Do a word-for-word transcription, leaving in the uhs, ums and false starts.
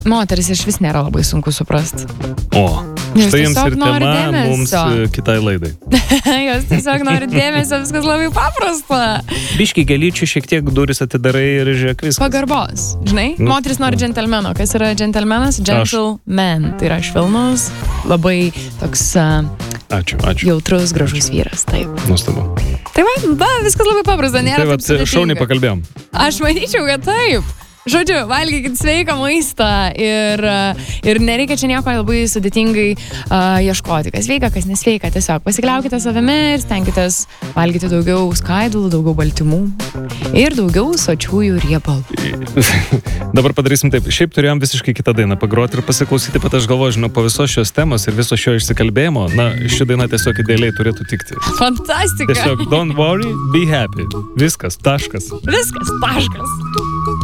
moteris iš vis nėra labai sunku suprast. O, Jos štai jums tiesiog ir nori tema dėmesio. mums e, kitai laidai. Jos tiesiog nori dėmesio, viskas labai paprasta. Biški gelyčių šiek tiek duris atidarai ir žiūrėk viskas. Pagarbos, žinai? Nu, Moteris nori džentelmeno. Kas yra džentelmenas? Gentleman. Tai yra švelnus, labai toks uh, Ačiū, ačiū. jautrus, gražus vyras. Taip. Nuostabu. Tai va, va, viskas labai paprasta, nėra Tai taip vat, sudėtinga. šauniai pakalbėjom. Aš manyčiau, kad taip. Žodžiu, valgykit sveiką maistą ir, ir nereikia čia nieko labai sudėtingai uh, ieškoti, kas sveika, kas nesveika. Tiesiog pasikliaukite savimi ir stenkitės valgyti daugiau skaidulų, daugiau baltymų ir daugiau sočiųjų riebalų. Dabar padarysim taip. Šiaip turėjom visiškai kitą dainą pagroti ir pasiklausyti, bet aš galvoju, žinau, po visos šios temos ir viso šio išsikalbėjimo, na, ši daina tiesiog idealiai turėtų tikti. Fantastika. Tiesiog don't worry, be happy. Viskas, taškas. Viskas, taškas.